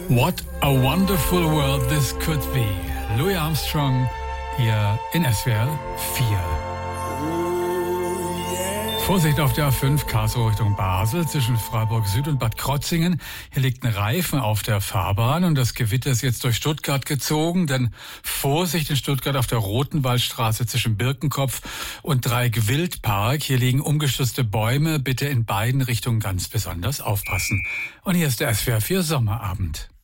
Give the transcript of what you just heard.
What a wonderful world this could be. Louis Armstrong hier in SWR 4. Vorsicht auf der A5 Karlsruhe Richtung Basel zwischen Freiburg Süd und Bad Krotzingen. Hier liegt ein Reifen auf der Fahrbahn und das Gewitter ist jetzt durch Stuttgart gezogen. Denn Vorsicht in Stuttgart auf der Rotenwaldstraße zwischen Birkenkopf und Dreieck-Wildpark. Hier liegen umgestürzte Bäume. Bitte in beiden Richtungen ganz besonders aufpassen. Und hier ist der SWR 4 Sommerabend.